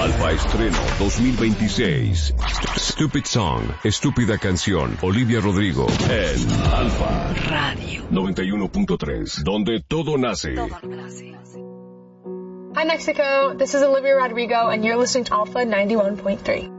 Alfa Estreno 2026. Stupid Song, Estúpida Canción. Olivia Rodrigo en Alfa Radio 91.3, donde todo nace. Hi Mexico, this is Olivia Rodrigo and you're listening to Alpha 91.3.